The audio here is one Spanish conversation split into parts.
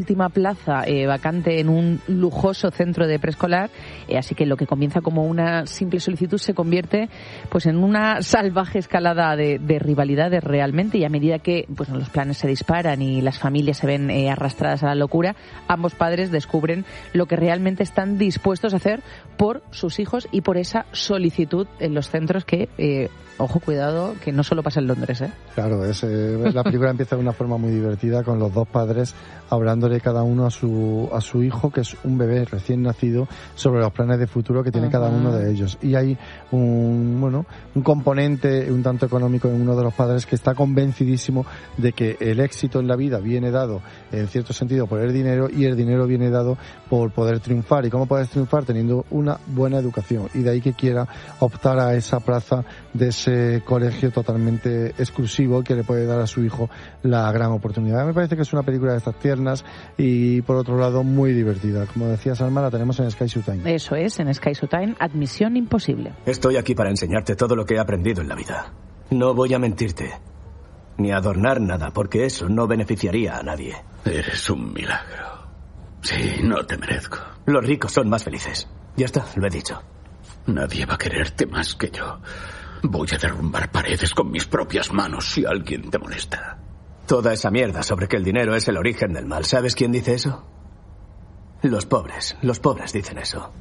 Última plaza vacante en un lujoso centro de preescolar, así que lo que comienza como una simple solicitud se convierte pues en una salvaje escalada de rivalidades realmente, y a medida que pues los planes se disparan y las familias se ven arrastradas a la locura, ambos padres descubren lo que realmente están dispuestos a hacer por sus hijos y por esa solicitud en los centros que, ojo, cuidado, que no solo pasa en Londres, ¿eh? Claro, la película empieza de una forma muy divertida con los dos padres hablándole cada uno a su hijo, que es un bebé recién nacido, sobre los planes de futuro que tiene cada uno de ellos. Y hay un componente un tanto económico en uno de los padres que está convencidísimo de que el éxito en la vida viene dado, en cierto sentido, por el dinero, y el dinero viene dado por poder triunfar. ¿Y cómo puedes triunfar? Teniendo una buena educación. Y de ahí que quiera optar a esa plaza de ese colegio totalmente exclusivo que le puede dar a su hijo la gran oportunidad. Me parece que es una película de estas tiernas y, por otro lado, muy divertida. Como decía Salma, la tenemos en Sky Showtime. Eso es, en Sky Showtime, Admisión Imposible. Estoy aquí para enseñarte todo lo que he aprendido en la vida. No voy a mentirte, ni adornar nada, porque eso no beneficiaría a nadie. Eres un milagro. Sí, no te merezco. Los ricos son más felices. Ya está, lo he dicho. Nadie va a quererte más que yo. Voy a derrumbar paredes con mis propias manos si alguien te molesta. Toda esa mierda sobre que el dinero es el origen del mal. ¿Sabes quién dice eso? Los pobres dicen eso.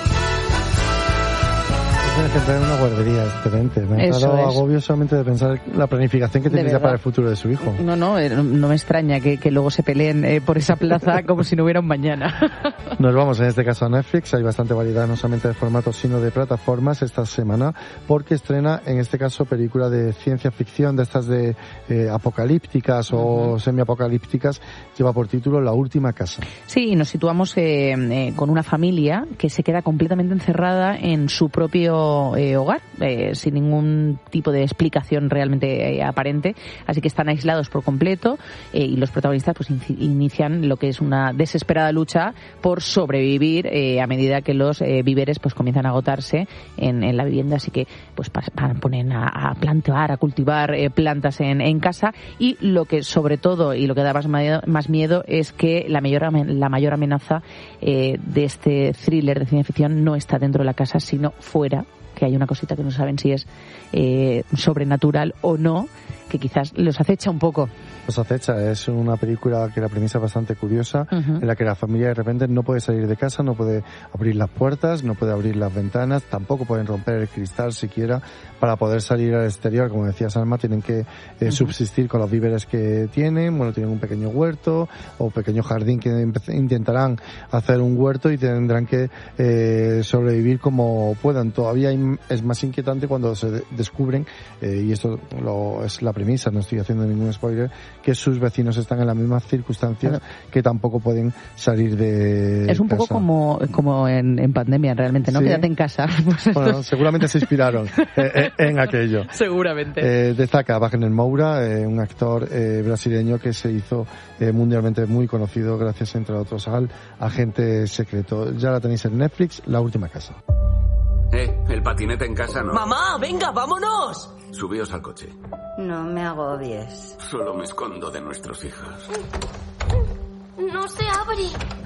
Tienes que entrar en una guardería, excelente. Me ha dado agobio solamente de pensar la planificación que tiene ya para el futuro de su hijo. No me extraña que luego se peleen por esa plaza como si no hubiera un mañana. Nos vamos en este caso a Netflix. Hay bastante variedad, no solamente de formatos, sino de plataformas esta semana, porque estrena, en este caso, película de ciencia ficción, de estas de apocalípticas o semiapocalípticas. Lleva por título La Última Casa. Sí, y nos situamos con una familia que se queda completamente encerrada en su propio hogar, sin ningún tipo de explicación realmente aparente, así que están aislados por completo, y los protagonistas pues inician lo que es una desesperada lucha por sobrevivir a medida que los víveres pues comienzan a agotarse en la vivienda, así que pues ponen a plantar, a cultivar plantas en casa, y lo que sobre todo y lo que da más miedo es que la mayor amenaza de este thriller de ciencia ficción no está dentro de la casa, sino fuera, que hay una cosita que no saben si es sobrenatural o no, que quizás los acecha un poco. Los acecha, es una película que la premisa es bastante curiosa, en la que la familia de repente no puede salir de casa, no puede abrir las puertas, no puede abrir las ventanas, tampoco pueden romper el cristal siquiera para poder salir al exterior. Como decía Salma, tienen que subsistir con los víveres que tienen. Bueno, tienen un pequeño huerto o pequeño jardín que intentarán hacer un huerto y tendrán que sobrevivir como puedan. Todavía es más inquietante cuando se descubren, y esto es la premisa, no estoy haciendo ningún spoiler, que sus vecinos están en las mismas circunstancias, que tampoco pueden salir de Es un casa. poco como en pandemia realmente, ¿no? Sí. Quédate en casa. Bueno, seguramente se inspiraron en aquello. Seguramente. Destaca Wagner Moura, un actor brasileño que se hizo mundialmente muy conocido gracias, entre otros, al Agente Secreto. Ya la tenéis en Netflix, La Última Casa. El patinete en casa no. ¡Mamá, venga, vámonos! Subíos al coche. No me agobies. Solo me escondo de nuestros hijos. No se abre.